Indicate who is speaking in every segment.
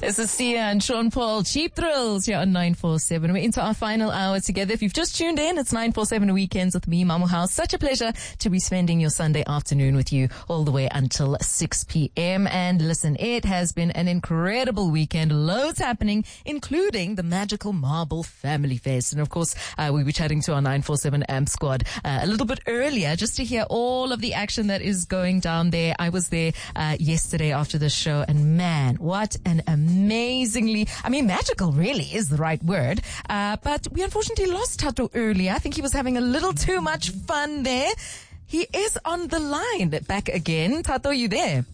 Speaker 1: This is Sia and Sean Paul, Cheap Thrills here on 947. We're into our final hour together. If you've just tuned in, it's 947 Weekends with me, Mamu House. Such a pleasure to be spending your Sunday afternoon with you all the way until 6 p.m. And listen, it has been an incredible weekend. Loads happening, including the magical Marble Family Fest. And of course, we'll be chatting to our 947 AMP squad a little bit earlier just to hear all of the action that is going down there. I was there yesterday after the show, and man, what an amazingly, magical really is the right word. But we unfortunately lost Tato earlier. I think he was having a little too much fun there. He is on the line back again. Tato, you there?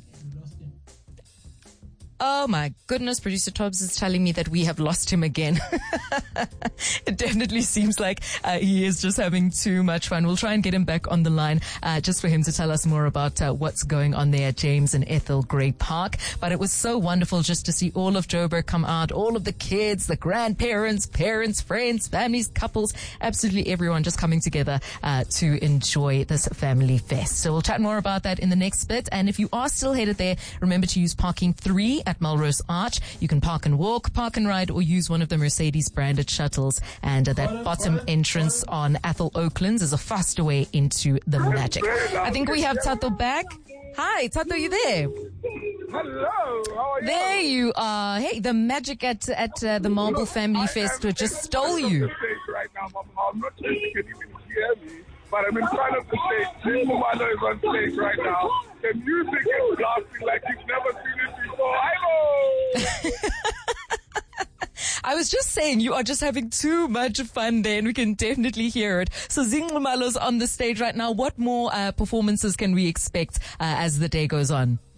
Speaker 1: Oh my goodness, producer Tobbs is telling me that we have lost him again. It definitely seems like he is just having too much fun. We'll try and get him back on the line just for him to tell us more about what's going on there at James and Ethel Gray Park. But it was so wonderful just to see all of Joburg come out, all of the kids, the grandparents, parents, friends, families, couples, absolutely everyone just coming together to enjoy this family fest. So we'll chat more about that in the next bit. And if you are still headed there, remember to use parking 3 at Melrose Arch. You can park and walk, park and ride, or use one of the Mercedes branded shuttles. And that bottom entrance on Athol Oaklands is a faster way into the magic. I think we have Tato back. Hi, Tato, you there?
Speaker 2: Hello, how are you?
Speaker 1: There you are. Hey, the magic at the Marble Family Fest just stole you.
Speaker 2: Right now, I'm not sure if you can even hear me, but I'm in front of the stage. Mumalo is on stage right now. The music is blasting like you've never seen it before.
Speaker 1: I was just saying, you are just having too much fun there, and we can definitely hear it. So Zingumalo's on the stage right now. What more performances can we expect as the day goes on?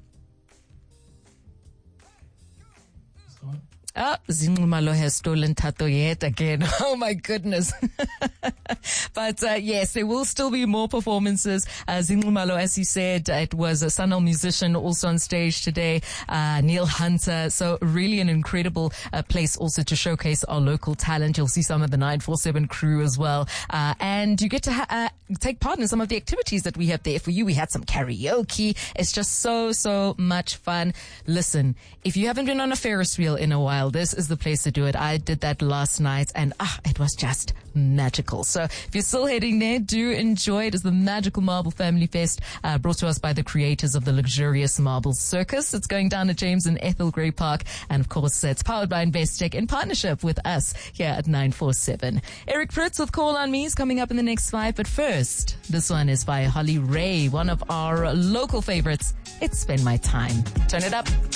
Speaker 1: Zingumalo has stolen Tato yet again. Oh my goodness. But yes, there will still be more performances. Zingumalo, as you said, it was a Sanal musician also on stage today, Neil Hunter. So really an incredible place also to showcase our local talent. You'll see some of the 947 crew as well. And you get to take part in some of the activities that we have there for you. We had some karaoke. It's just so much fun. Listen, if you haven't been on a Ferris wheel in a while, this is the place to do it. I did that last night, and it was just magical. So if you're still heading there, do enjoy it. It's the Magical Marble Family Fest, brought to us by the creators of the luxurious Marble Circus. It's going down at James and Ethel Gray Park, and of course it's powered by Investec in partnership with us here at 947. Eric Prydz with Call on Me is coming up in the next 5, but first, this one is by Holly Ray, one of our local favorites. It's Spend My Time. Turn it up.